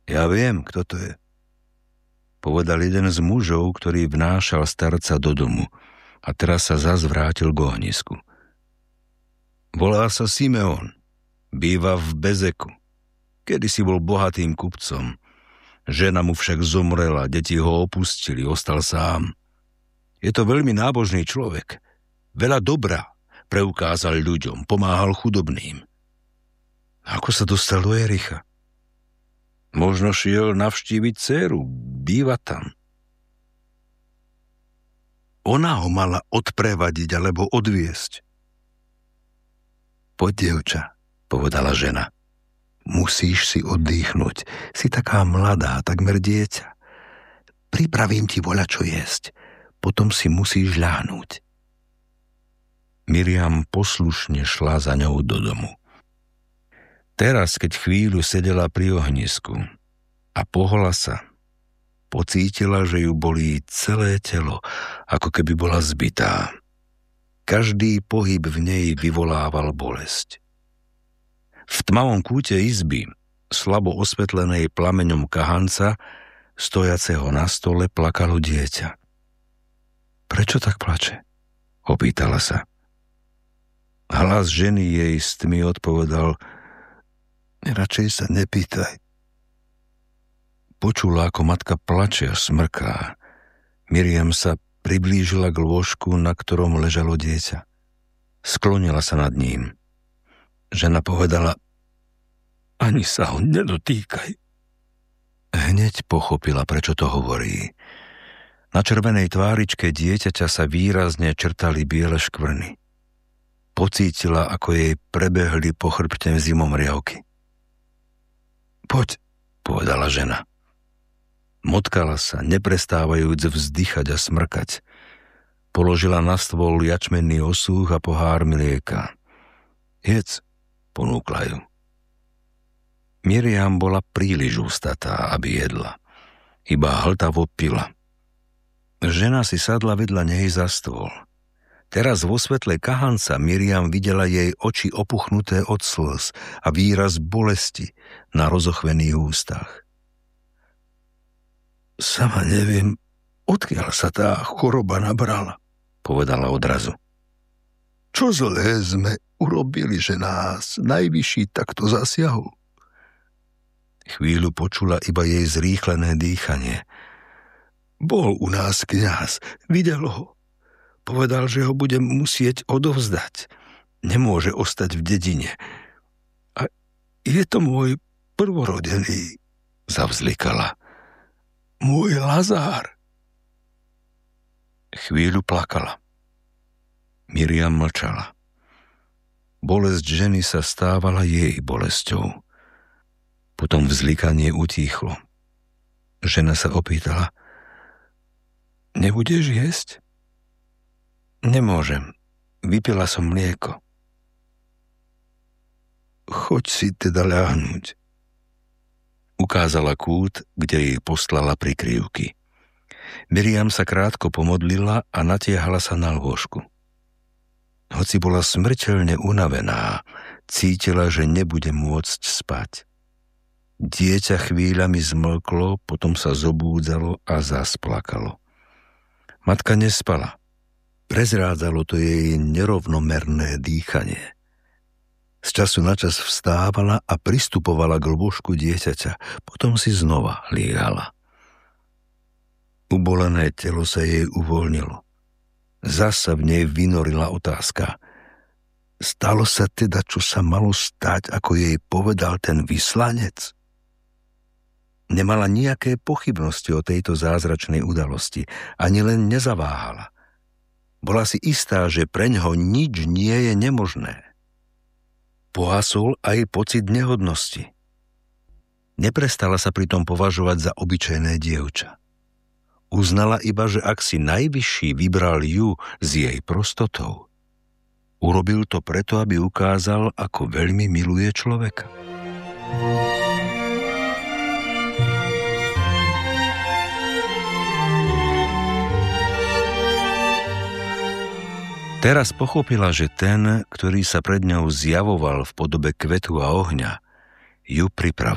Ja viem, kto to je, povedal jeden z mužov, ktorý vnášal starca do domu a teraz sa zas vrátil k ohnisku. Volá sa Simeon, býva v Bezeku. Kedysi bol bohatým kupcom. Žena mu však zomrela, deti ho opustili, ostal sám. Je to veľmi nábožný človek. Veľa dobra preukázal ľuďom, pomáhal chudobným. Ako sa dostal do Jericha? Možno šiel navštíviť dcéru, býva tam. Ona ho mala odprevadiť alebo odviesť. Poď, dievča, povedala žena. Musíš si oddychnúť. Si taká mladá, takmer dieťa. Pripravím ti voľačo jesť. Potom si musíš ľahnúť. Miriam poslušne šla za ňou do domu. Teraz, keď chvíľu sedela pri ohnisku a pohla sa, pocítila, že ju bolí celé telo, ako keby bola zbitá. Každý pohyb v nej vyvolával bolesť. V tmavom kúte izby, slabo osvetlenej plameňom kahanca, stojaceho na stole, plakalo dieťa. Prečo tak plače? Opýtala sa. Hlas ženy jej z tmy odpovedal: radšej sa nepýtaj. Počula, ako matka plače a smrká. Miriam sa priblížila k lôžku, na ktorom ležalo dieťa. Sklonila sa nad ním. Žena povedala: ani sa ho nedotýkaj. Hneď pochopila, prečo to hovorí. Na červenej tváričke dieťaťa sa výrazne črtali biele škvrny. Pocítila, ako jej prebehli po chrbte zimomriavky. Poď, povedala žena. Motkala sa, neprestávajúc vzdychať a smrkať. Položila na stôl jačmenný osúch a pohár mlieka. Jedz, ponúkla ju. Miriam bola príliš ústatá, aby jedla. Iba hltavo pila. Žena si sadla vedľa nej za stôl. Teraz vo svetle kahanca Miriam videla jej oči opuchnuté od slz a výraz bolesti na rozochvených ústach. Sama neviem, odkiaľ sa tá choroba nabrala, povedala odrazu. Čo zlé sme urobili, že nás najvyšší takto zasiahol? Chvíľu počula iba jej zrýchlené dýchanie. Bol u nás kňaz, videl ho. Povedal, že ho budem musieť odovzdať. Nemôže ostať v dedine. A je to môj prvorodený, zavzlikala. Môj Lazár. Chvíľu plakala. Miriam mlčala. Bolesť ženy sa stávala jej bolesťou. Potom vzlikanie utíchlo. Žena sa opýtala: nebudeš jesť? Nemôžem. Vypila som mlieko. Choď si teda ľahnúť. Ukázala kút, kde jej poslala prikryvky. Miriam sa krátko pomodlila a natiahala sa na lôžku. Hoci bola smrteľne unavená, cítila, že nebude môcť spať. Dieťa chvíľami zmlklo, potom sa zobúdzalo a zasplakalo. Matka nespala. Prezrádzalo to jej nerovnomerné dýchanie. Z času na čas vstávala a pristupovala k lôžku dieťaťa, potom si znova líhala. Ubolené telo sa jej uvoľnilo. Zasa v nej vynorila otázka. Stalo sa teda, čo sa malo stať, ako jej povedal ten vyslanec? Nemala nejaké pochybnosti o tejto zázračnej udalosti, ani len nezaváhala. Bola si istá, že preňho nič nie je nemožné. Pohasol aj pocit nehodnosti. Neprestala sa pritom považovať za obyčajné dievča. Uznala iba, že ak si najvyšší vybral ju s jej prostotou, urobil to preto, aby ukázal, ako veľmi miluje človeka. Teraz pochopila, že ten, ktorý sa pred ňou zjavoval v podobe kvetu a ohňa, ju pripravoval.